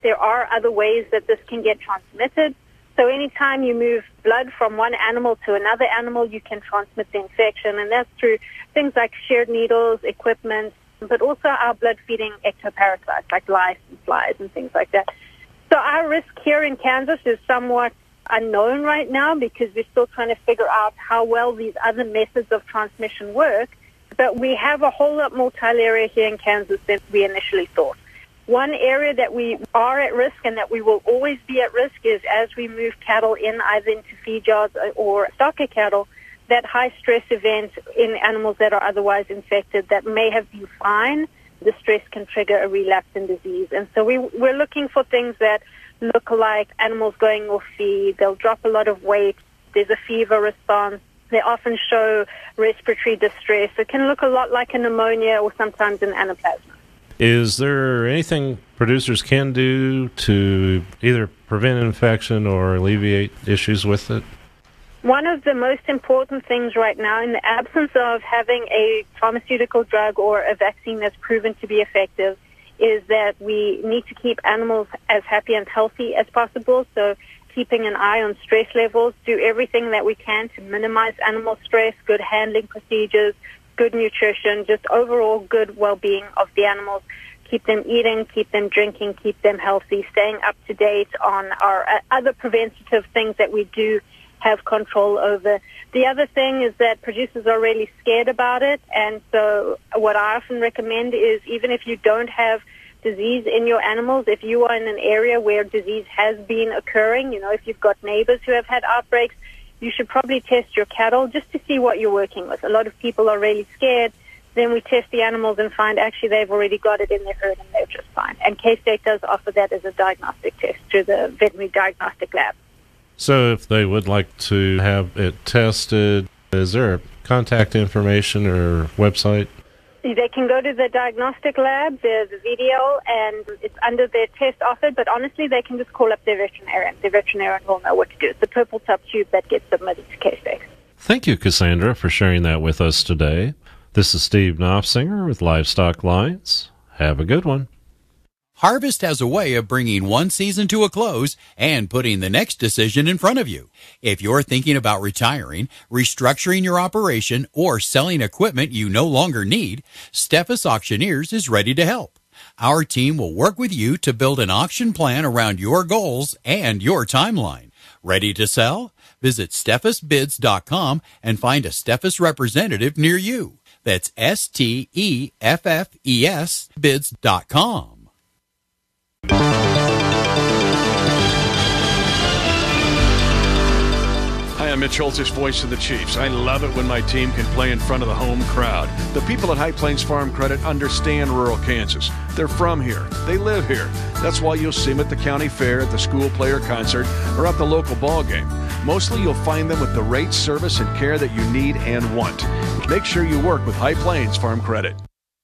There are other ways that this can get transmitted. So anytime you move blood from one animal to another animal, you can transmit the infection, and that's through things like shared needles, equipment, but also our blood-feeding ectoparasites like lice and flies and things like that. So our risk here in Kansas is somewhat unknown right now because we're still trying to figure out how well these other methods of transmission work, but we have a whole lot more filaria here in Kansas than we initially thought. One area that we are at risk and that we will always be at risk is as we move cattle in either into feed yards or stocker cattle, that high stress event in animals that are otherwise infected that may have been fine, the stress can trigger a relapse in disease. And so we're looking for things that look like animals going off feed. They'll drop a lot of weight. There's a fever response. They often show respiratory distress. It can look a lot like a pneumonia or sometimes an anaplasma. Is there anything producers can do to either prevent infection or alleviate issues with it? One of the most important things right now, in the absence of having a pharmaceutical drug or a vaccine that's proven to be effective, is that we need to keep animals as happy and healthy as possible. So keeping an eye on stress levels, do everything that we can to minimize animal stress, good handling procedures, good nutrition, just overall good well-being of the animals. Keep them eating, keep them drinking, keep them healthy, staying up to date on our other preventative things that we do have control over. The other thing is that producers are really scared about it, and so what I often recommend is even if you don't have disease in your animals, if you are in an area where disease has been occurring, if you've got neighbors who have had outbreaks, you should probably test your cattle just to see what you're working with. A lot of people are really scared. Then we test the animals and find actually they've already got it in their herd and they're just fine. And K-State does offer that as a diagnostic test through the veterinary diagnostic lab. So if they would like to have it tested, is there a contact information or website? They can go to the diagnostic lab, the video, and it's under their test offer, but honestly, they can just call up their veterinarian. The veterinarian will know what to do. It's the purple top tube that gets submitted to K-State. Thank you, Cassandra, for sharing that with us today. This is Steve Knopfsinger with Livestock Lines. Have a good one. Harvest has a way of bringing one season to a close and putting the next decision in front of you. If you're thinking about retiring, restructuring your operation, or selling equipment you no longer need, Steffes Auctioneers is ready to help. Our team will work with you to build an auction plan around your goals and your timeline. Ready to sell? Visit SteffesBids.com and find a Steffes representative near you. That's STEFFES bids.com. Hi, I'm Mitch Holtis, voice of the Chiefs. I love it when my team can play in front of the home crowd. The people at High Plains Farm Credit understand rural Kansas. They're from here. They live here. That's why you'll see them at the county fair, at the school player concert, or at the local ball game. Mostly you'll find them with the rate, service, and care that you need and want. Make sure you work with High Plains Farm Credit.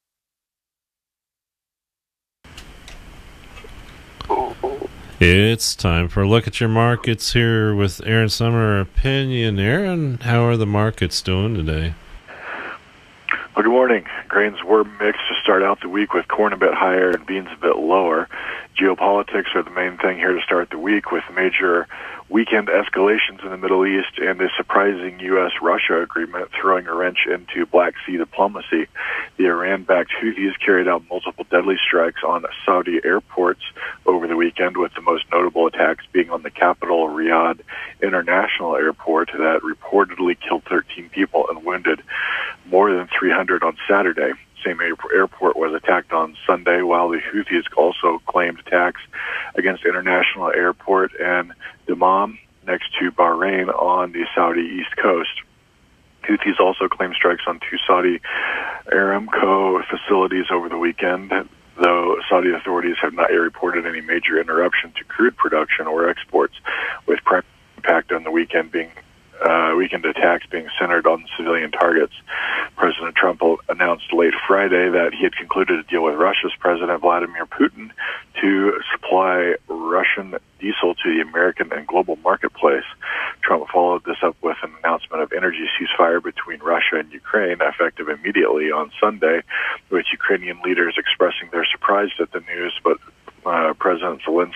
It's time for a look at your markets here with Aaron Summer Opinion. Aaron, how are the markets doing today? Well, good morning. Grains were mixed to start out the week with corn a bit higher and beans a bit lower. Geopolitics are the main thing here to start the week with major weekend escalations in the Middle East and a surprising U.S.-Russia agreement throwing a wrench into Black Sea diplomacy. The Iran-backed Houthis carried out multiple deadly strikes on Saudi airports over the weekend, with the most notable attacks being on the capital Riyadh International Airport that reportedly killed 13 people and wounded more than 300 on Saturday. Same airport was attacked on Sunday, while the Houthis also claimed attacks against International Airport and Dammam next to Bahrain on the Saudi east coast. Houthis also claimed strikes on two Saudi Aramco facilities over the weekend, though Saudi authorities have not yet reported any major interruption to crude production or exports, with prime impact on the weekend attacks being centered on civilian targets. President Trump announced late Friday that he had concluded a deal with Russia's President Vladimir Putin to supply Russian diesel to the American and global marketplace. Trump followed this up with an announcement of energy ceasefire between Russia and Ukraine, effective immediately on Sunday, with Ukrainian leaders expressing their surprise at the news, but President Zelensky